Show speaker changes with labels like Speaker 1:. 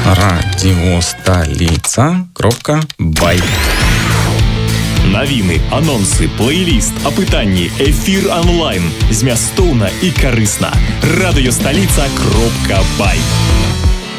Speaker 1: Радіосталіца.бай.
Speaker 2: Навіны, анонсы, плейліст, апытанні, эфір онлайн. Змястоўна і карысна. Радыёсталіца.бай.